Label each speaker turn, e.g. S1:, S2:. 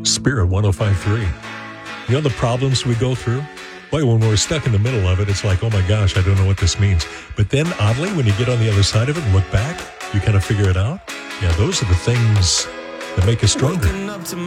S1: Spirit 105.3. You know the problems we go through? Boy, when we're stuck in the middle of it, it's like, oh my gosh, I don't know what this means. But then, oddly, when you get on the other side of it and look back, you kind of figure it out. Yeah, those are the things that make us stronger.